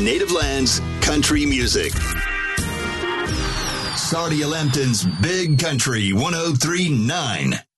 Native Lands Country Music. Sardia Lambton's Big Country 103.9.